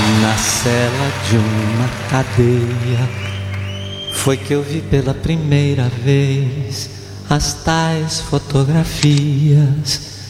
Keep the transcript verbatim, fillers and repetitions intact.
Na cela de uma cadeia foi que eu vi pela primeira vez as tais fotografias